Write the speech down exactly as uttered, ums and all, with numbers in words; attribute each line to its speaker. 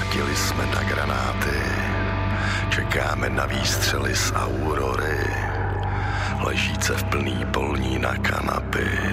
Speaker 1: Nasadili jsme na granáty, čekáme na výstřely z Aurory, ležíce v plný polní na kanapy.